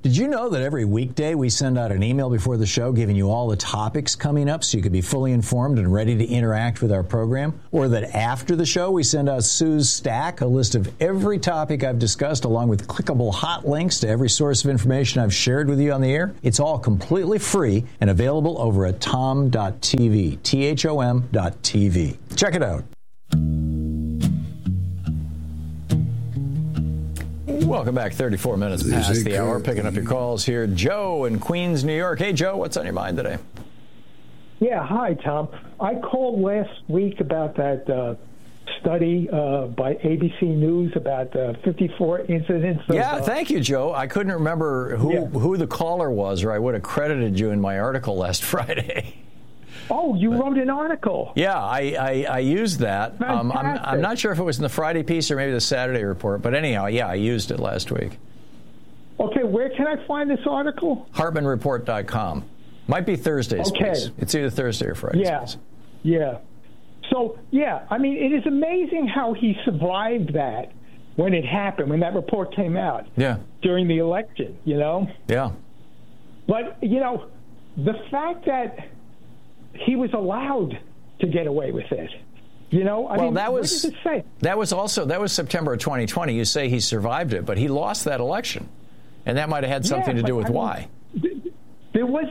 Did you know that every weekday we send out an email before the show giving you all the topics coming up so you can be fully informed and ready to interact with our program? Or that after the show we send out Sue's Stack, a list of every topic I've discussed along with clickable hot links to every source of information I've shared with you on the air? It's all completely free and available over at tom.tv, THOM.tv. Check it out. Welcome back. 34 minutes past the hour. Picking up your calls here. Joe in Queens, New York. Hey, Joe, what's on your mind today? Yeah, hi, Tom. I called last week about that study by ABC News about 54 incidents. Thank you, Joe. I couldn't remember who the caller was, or I would have credited you in my article last Friday. Oh, you wrote an article. Yeah, I used that. I'm not sure if it was in the Friday piece or maybe the Saturday report, but anyhow, yeah, I used it last week. Okay, where can I find this article? HartmanReport.com. Might be Thursday's piece. It's either Thursday or Friday. Yeah. So, I mean, it is amazing how he survived that when it happened, when that report came out. Yeah. During the election, Yeah. But, the fact that he was allowed to get away with it. What does it say? That was September of 2020. You say he survived it, but he lost that election. And that might have had something to do with why. There was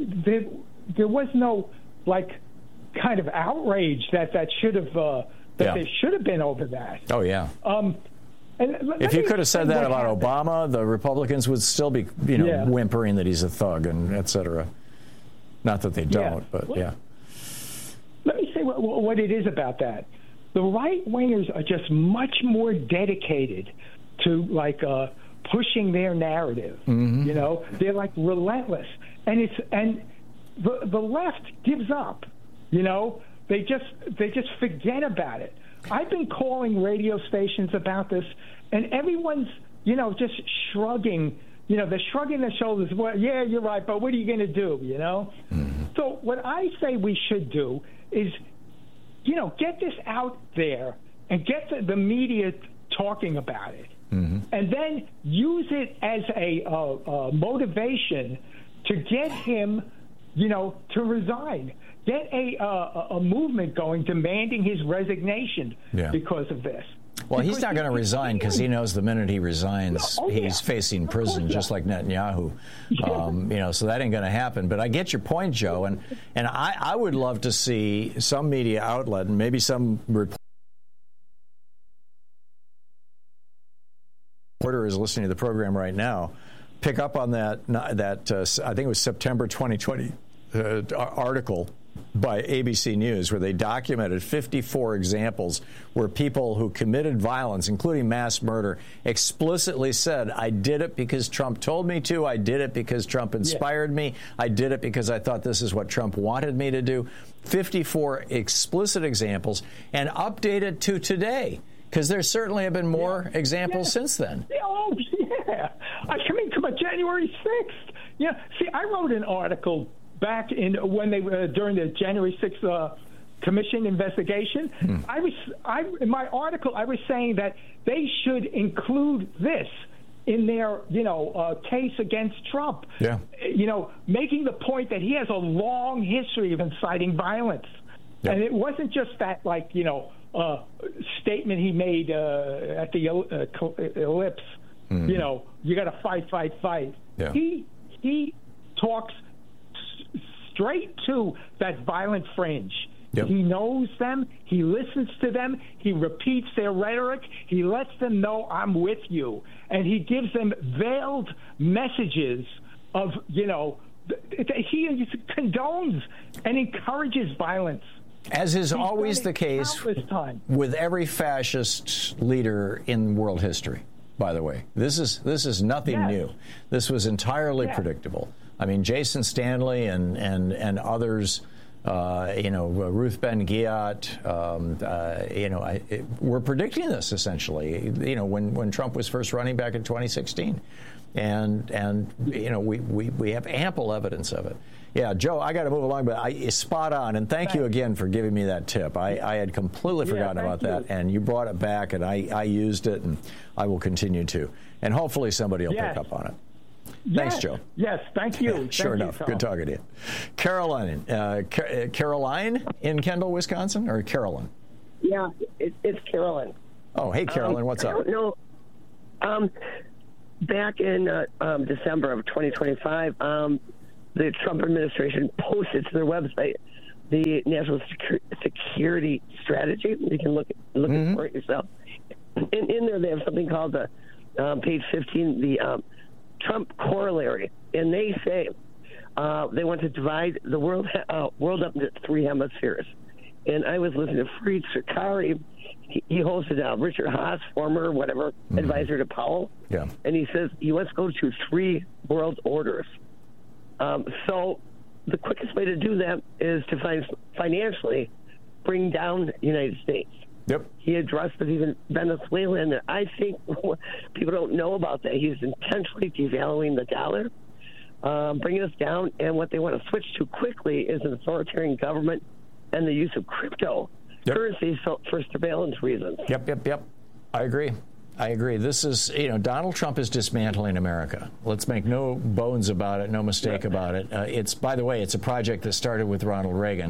no like kind of outrage that should have there should have been over that. Oh yeah. If you could have said that about Obama, the Republicans would still be, whimpering that he's a thug and et cetera. Not that they don't, but yeah. Let me say what it is about that. The right-wingers are just much more dedicated to, pushing their narrative. Mm-hmm. They're, relentless. And the left gives up. They just forget about it. I've been calling radio stations about this, and everyone's, just shrugging. They're shrugging their shoulders. Well, yeah, you're right, but what are you going to do, Mm-hmm. So what I say we should do is, get this out there and get the media talking about it. Mm-hmm. And then use it as a motivation to get him, to resign. Get a movement going demanding his resignation because of this. Well, he's not going to resign because he knows the minute he resigns, he's facing prison, just like Netanyahu. So that ain't going to happen. But I get your point, Joe, and I would love to see some media outlet and maybe some reporter is listening to the program right now, pick up on that I think it was September 2020 article by ABC News, where they documented 54 examples where people who committed violence, including mass murder, explicitly said, I did it because Trump told me to. I did it because Trump inspired me. I did it because I thought this is what Trump wanted me to do. 54 explicit examples, and updated to today, because there certainly have been more examples since then. Oh, yeah. I mean, come on, January 6th. Yeah. See, I wrote an article back when they were during the January 6th commission investigation. In my article, I was saying that they should include this in their, case against Trump. Yeah. Making the point that he has a long history of inciting violence. Yeah. And it wasn't just that, statement he made at the ellipse. Mm-hmm. You got to fight. Yeah. He talks straight to that violent fringe. Yep. He knows them. He listens to them. He repeats their rhetoric. He lets them know I'm with you. And he gives them veiled messages of, he condones and encourages violence. As is always the case with every fascist leader in world history, by the way. This is nothing new. This was entirely predictable. I mean, Jason Stanley and others, Ruth Ben-Ghiat, were predicting this essentially, when Trump was first running back in 2016. And we have ample evidence of it. Yeah, Joe, I got to move along, but spot on. And thank you again for giving me that tip. I had completely forgotten about that, and you brought it back, and I used it, and I will continue to. And hopefully somebody will pick up on it. Thanks, Joe. Yes, thank you. Sure enough. Good talking to you. Caroline. Caroline in Kendall, Wisconsin, or Carolyn? Yeah, it's Carolyn. Oh, hey, Carolyn, what's up? I don't know. Back in December of 2025, the Trump administration posted to their website the national security strategy. You can look Mm-hmm. for it yourself. In there, they have something called the page 15, the Trump corollary, and they say they want to divide the world up into three hemispheres. And I was listening to Fareed Zakaria. He hosted Richard Haas, former advisor to Powell. Yeah. And he says you must go to three world orders. So the quickest way to do that is to financially bring down the United States. Yep. He addressed it, even Venezuela, and I think people don't know about that. He's intentionally devaluing the dollar, bringing us down, and what they want to switch to quickly is an authoritarian government and the use of cryptocurrency for surveillance reasons. Yep. I agree. This is, Donald Trump is dismantling America. Let's make no bones about it, no mistake about it. By the way, it's a project that started with Ronald Reagan.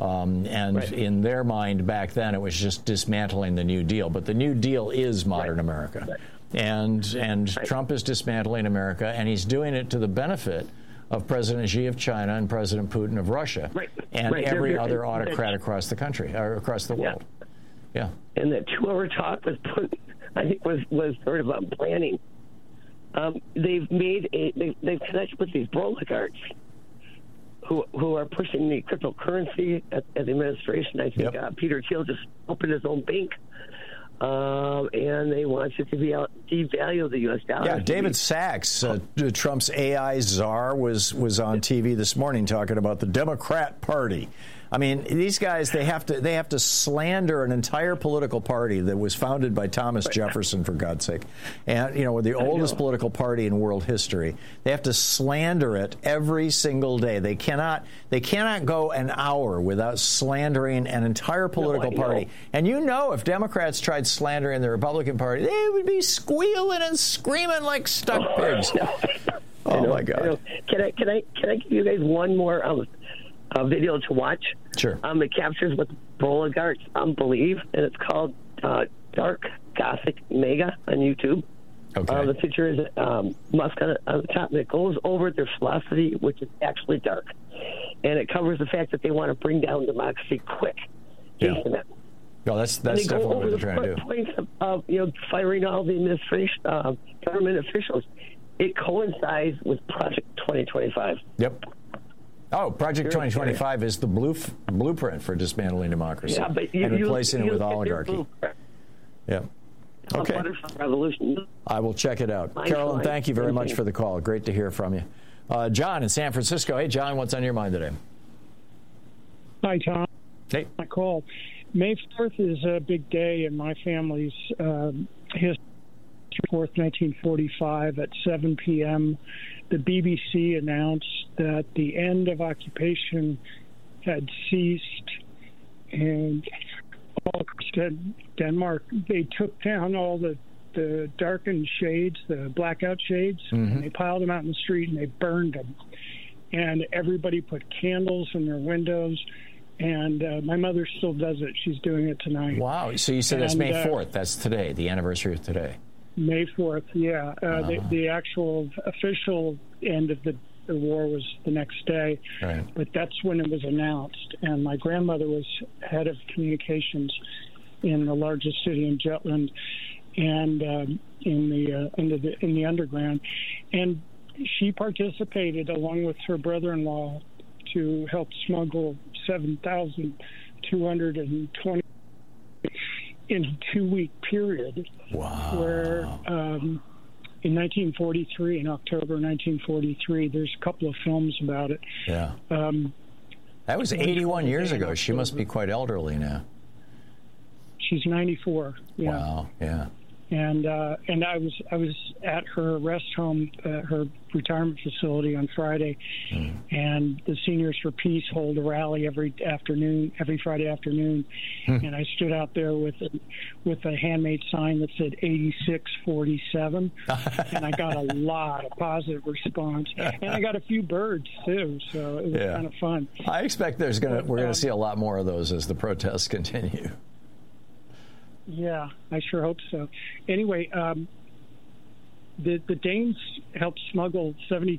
In their mind back then, it was just dismantling the New Deal. But the New Deal is modern America. Right. And Trump is dismantling America, and he's doing it to the benefit of President Xi of China and President Putin of Russia and every other autocrat across the country, or across the world. Yeah. And that 2-hour talk was was sort of planning. They've connected with these oligarchs who are pushing the cryptocurrency at the administration. I think Peter Thiel just opened his own bank. And they want it to devalue the U.S. dollar. Yeah, David Sachs, Trump's AI czar, was on TV this morning talking about the Democrat Party. I mean, these guys, they have to slander an entire political party that was founded by Thomas Jefferson, for God's sake, and the oldest political party in world history. They have to slander it every single day. They cannot go an hour without slandering an entire political party. And if Democrats tried slandering the Republican Party, they would be squealing and screaming like stuck pigs. Oh my God! Can I give you guys one more video to watch? Sure. It captures what the oligarchs believe, and it's called Dark Gothic Mega on YouTube. Okay. The picture is Musk on the top, and it goes over their philosophy, which is actually dark. And it covers the fact that they want to bring down democracy quick. Yeah. No, that's definitely what they're trying to do. Points of firing all the administration, government officials. It coincides with Project 2025. Yep. Oh, Project 2025 is the blueprint for dismantling democracy and replacing it with oligarchy. Yeah. Okay. Revolution. I will check it out. Carolyn, thank you very much for the call. Great to hear from you. John in San Francisco. Hey, John, what's on your mind today? Hi, Tom. Hey. My call. May 4th is a big day in my family's history. 4th, 1945 at 7 p.m. The BBC announced that the end of occupation had ceased, and all across Denmark, they took down all the darkened shades, the blackout shades, and they piled them out in the street and they burned them. And everybody put candles in their windows. And my mother still does it. She's doing it tonight. Wow. So you said that's May 4th. That's today, the anniversary of today. May 4th, yeah. The actual official end of the war was the next day. Right. But that's when it was announced. And my grandmother was head of communications in the largest city in Jutland and in the underground. And she participated, along with her brother-in-law, to help smuggle 7,220 in a 2-week period. Wow. Where in 1943, in October 1943, there's a couple of films about it. Yeah. That was 81 years ago. She must be quite elderly now. She's 94. Yeah. Wow. Yeah. And I was at her rest home, her retirement facility on Friday, and the Seniors for Peace hold a rally every Friday afternoon, and I stood out there with a handmade sign that said 8647, and I got a lot of positive response, and I got a few birds too, so it was kind of fun. I expect we're going to see a lot more of those as the protests continue. Yeah, I sure hope so. Anyway, the Danes helped smuggle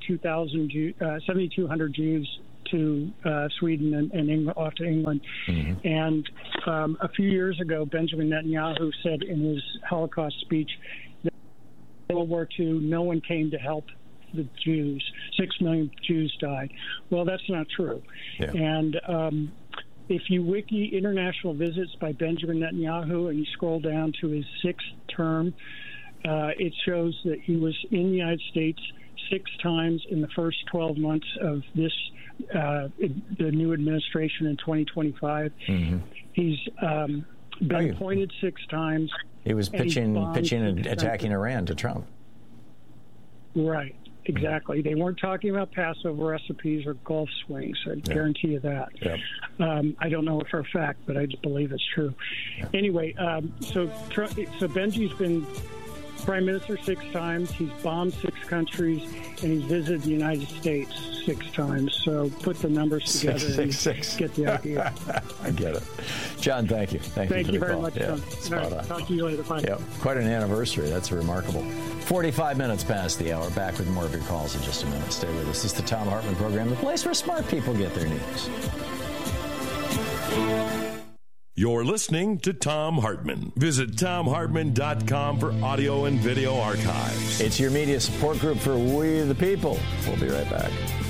7,200 Jews to Sweden and England, off to England. And a few years ago, Benjamin Netanyahu said in his Holocaust speech that in World War II, no one came to help the Jews. 6 million Jews died. Well, that's not true. Yeah. And if you wiki international visits by Benjamin Netanyahu and you scroll down to his 6th term, it shows that he was in the United States 6 times in the first 12 months of the new administration in 2025. He's been appointed 6 times. He was pitching and attacking Iran to Trump. Right. Exactly. They weren't talking about Passover recipes or golf swings. I guarantee you that. Yep. I don't know it for a fact, but I just believe it's true. Yep. Anyway, so Benji's been prime minister 6 times. He's bombed 6 countries, and he's visited the United States 6 times. So put the numbers together six. Get the idea. I get it. John, thank you. Thank you very call. much, John. Spot on. Talk to you later. Bye. Yep. Quite an anniversary. That's remarkable. 45 minutes past the hour. Back with more of your calls in just a minute. Stay with us. This is the Thom Hartmann Program, the place where smart people get their news. You're listening to Thom Hartmann. Visit ThomHartmann.com for audio and video archives. It's your media support group for We the People. We'll be right back.